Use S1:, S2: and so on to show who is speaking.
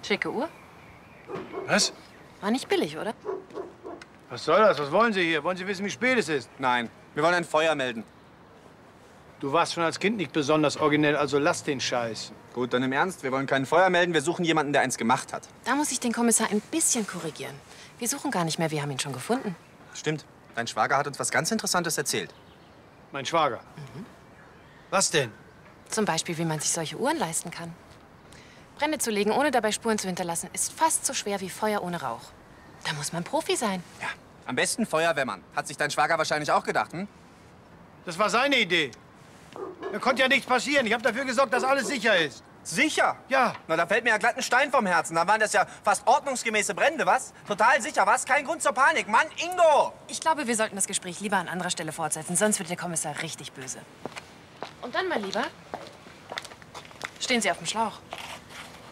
S1: Schicke Uhr.
S2: Was?
S1: War nicht billig, oder?
S2: Was soll das? Was wollen Sie hier? Wollen Sie wissen, wie spät es ist?
S3: Nein, wir wollen ein Feuer melden.
S2: Du warst schon als Kind nicht besonders originell, also lass den Scheiß.
S3: Gut, dann im Ernst. Wir wollen kein Feuer melden. Wir suchen jemanden, der eins gemacht hat.
S1: Da muss ich den Kommissar ein bisschen korrigieren. Wir suchen gar nicht mehr, wir haben ihn schon gefunden.
S3: Stimmt. Dein Schwager hat uns was ganz Interessantes erzählt.
S2: Mein Schwager. Was denn?
S1: Zum Beispiel, wie man sich solche Uhren leisten kann. Brände zu legen, ohne dabei Spuren zu hinterlassen, ist fast so schwer wie Feuer ohne Rauch. Da muss man Profi sein.
S3: Ja, am besten Feuerwehrmann. Hat sich dein Schwager wahrscheinlich auch gedacht, hm?
S2: Das war seine Idee. Da konnte ja nichts passieren. Ich habe dafür gesorgt, dass alles sicher ist.
S3: Sicher?
S2: Ja.
S3: Na, da fällt mir ja glatt ein Stein vom Herzen. Da waren das ja fast ordnungsgemäße Brände, was? Total sicher, was? Kein Grund zur Panik. Mann, Ingo!
S1: Ich glaube, wir sollten das Gespräch lieber an anderer Stelle fortsetzen, sonst wird der Kommissar richtig böse. Und dann, mein Lieber, stehen Sie auf dem Schlauch.